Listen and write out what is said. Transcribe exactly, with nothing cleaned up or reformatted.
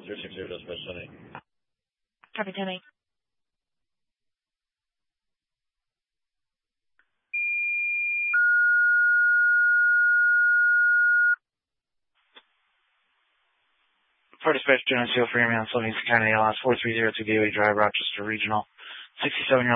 zero six zero dispatch ten eight. Copy ten eight. For dispatch, General Seal Freeman, Sylvania County, L S four three zero two Gateway Drive, Rochester Regional. sixty-seven year old